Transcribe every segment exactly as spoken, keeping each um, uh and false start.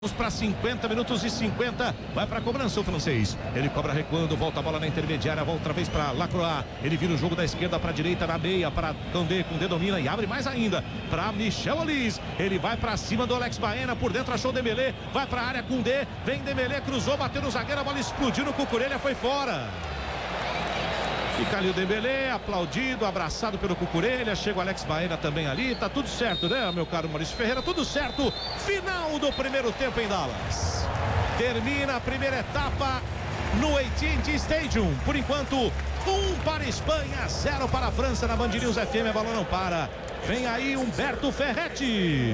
Vamos para cinquenta minutos e cinquenta. Vai para a cobrança o francês. Ele cobra recuando, volta a bola na intermediária, volta outra vez para Lacroix. Ele vira o jogo da esquerda para a direita, na meia, para Candé, Candé domina e abre mais ainda para Michel Olis. Ele vai para cima do Alex Baena, por dentro achou Dembélé, vai para a área com D, vem Dembélé, cruzou, bateu no zagueiro, a bola explodiu no Cucurella, foi fora. Fica ali o Dembélé, aplaudido, abraçado pelo Cucurella. Chega o Alex Baena também ali. Tá tudo certo, né, meu caro Maurício Ferreira? Tudo certo. Final do primeiro tempo em Dallas. Termina a primeira etapa no A T and T Stadium. Por enquanto, um para a Espanha, zero para a França na Band News F M. A bola não para. Vem aí Humberto Ferretti.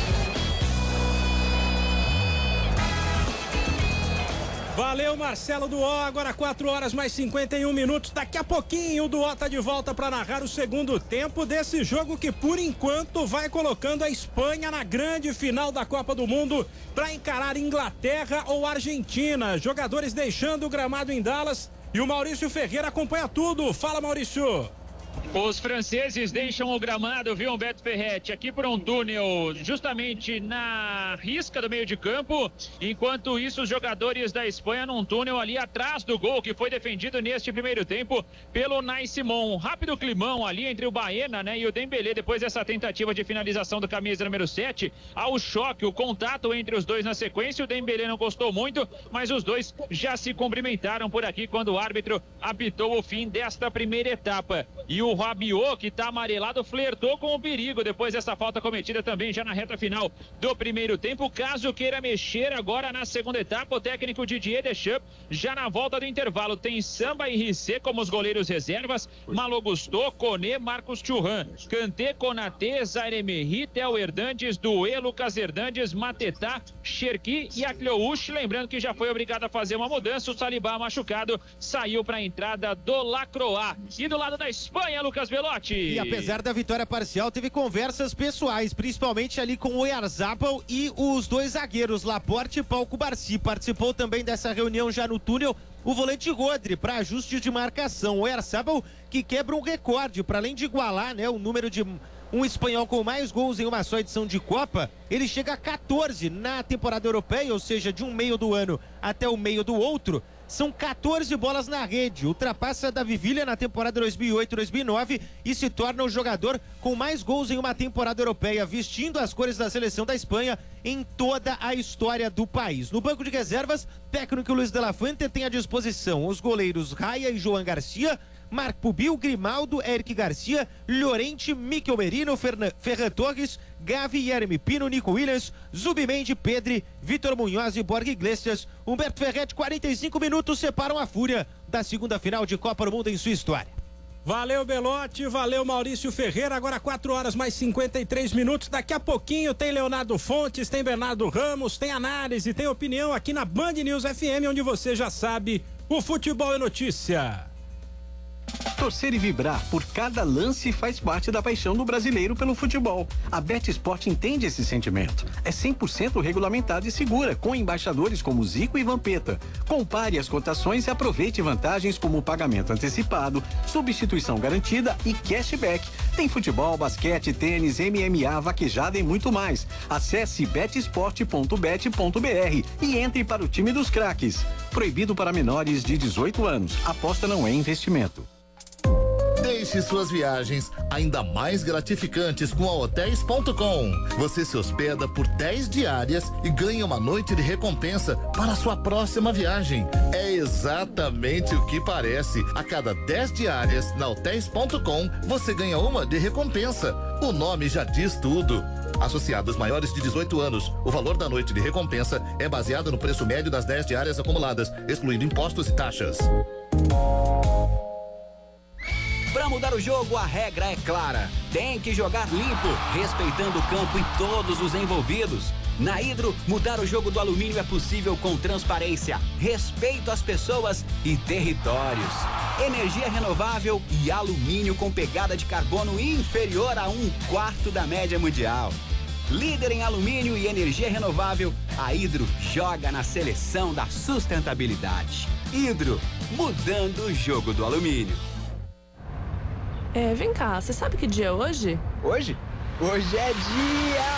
Valeu, Marcelo Duó. Agora quatro horas mais cinquenta e um minutos. Daqui a pouquinho o Duó tá de volta para narrar o segundo tempo desse jogo que, por enquanto, vai colocando a Espanha na grande final da Copa do Mundo para encarar Inglaterra ou Argentina. Jogadores deixando o gramado em Dallas e o Maurício Ferreira acompanha tudo. Fala, Maurício. Os franceses deixam o gramado, viu, Humberto Ferretti, aqui por um túnel justamente na risca do meio de campo, enquanto isso os jogadores da Espanha num túnel ali atrás do gol que foi defendido neste primeiro tempo pelo Nai Simon. Um rápido climão ali entre o Baena, né, e o Dembélé depois dessa tentativa de finalização do camisa número sete. Ao choque, o contato entre os dois na sequência, o Dembélé não gostou muito, mas os dois já se cumprimentaram por aqui quando o árbitro apitou o fim desta primeira etapa. E o Rabiot, que está amarelado, flertou com o perigo depois dessa falta cometida também já na reta final do primeiro tempo. Caso queira mexer agora na segunda etapa, o técnico Didier Deschamps, já na volta do intervalo, tem Samba e Rissé como os goleiros reservas, Malo Gusto, Koné, Marcos Thuram, Kanté, Konaté, Zaire Emery, Theo Hernandes, Doué, Lucas Hernandes, Matetá, Cherki e Akliouche. Lembrando que já foi obrigado a fazer uma mudança, o Saliba machucado saiu para a entrada do Lacroix. E do lado da Espanha, Lucas Belotti. E apesar da vitória parcial, teve conversas pessoais, principalmente ali com o Oyarzabal e os dois zagueiros, Laporte e Pau Cubarsí. Participou também dessa reunião já no túnel o volante Rodri para ajuste de marcação. O Oyarzabal que quebra um recorde, para além de igualar, né, o número de um espanhol com mais gols em uma só edição de Copa, ele chega a quatorze na temporada europeia, ou seja, de um meio do ano até o meio do outro. São quatorze bolas na rede, ultrapassa Davi Villa na temporada dois mil e oito dois mil e nove e se torna o jogador com mais gols em uma temporada europeia, vestindo as cores da seleção da Espanha em toda a história do país. No banco de reservas, técnico Luiz de la Fuente tem à disposição os goleiros Raya e Joan Garcia, Marc Pubil, Grimaldo, Eric Garcia, Llorente, Mikel Merino, Fernan, Ferran Torres, Gavi, Jeremy Pino, Nico Williams, Zubimendi, Pedri, Vitor Munhoz e Borja Iglesias. Humberto Ferretti, quarenta e cinco minutos separam a Fúria da segunda final de Copa do Mundo em sua história. Valeu, Belotti, valeu, Maurício Ferreira. Agora quatro horas mais cinquenta e três minutos. Daqui a pouquinho tem Leonardo Fontes, tem Bernardo Ramos, tem análise, tem opinião aqui na Band News F M, onde você já sabe, o futebol é notícia. Torcer e vibrar por cada lance faz parte da paixão do brasileiro pelo futebol. A BetSport entende esse sentimento. É cem por cento regulamentada e segura, com embaixadores como Zico e Vampeta. Compare as cotações e aproveite vantagens como pagamento antecipado, substituição garantida e cashback. Tem futebol, basquete, tênis, M M A, vaquejada e muito mais. Acesse betsport ponto bet ponto br e entre para o time dos craques. Proibido para menores de dezoito anos. Aposta não é investimento. Deixe suas viagens ainda mais gratificantes com a hotéis ponto com. Você se hospeda por dez diárias e ganha uma noite de recompensa para a sua próxima viagem. É exatamente o que parece. A cada dez diárias na hotéis ponto com, você ganha uma de recompensa. O nome já diz tudo. Associados maiores de dezoito anos, o valor da noite de recompensa é baseado no preço médio das dez diárias acumuladas, excluindo impostos e taxas. Para mudar o jogo, a regra é clara. Tem que jogar limpo, respeitando o campo e todos os envolvidos. Na Hidro, mudar o jogo do alumínio é possível com transparência, respeito às pessoas e territórios. Energia renovável e alumínio com pegada de carbono inferior a um quarto da média mundial. Líder em alumínio e energia renovável, a Hidro joga na seleção da sustentabilidade. Hidro, mudando o jogo do alumínio. É, vem cá, você sabe que dia é hoje? Hoje? Hoje é dia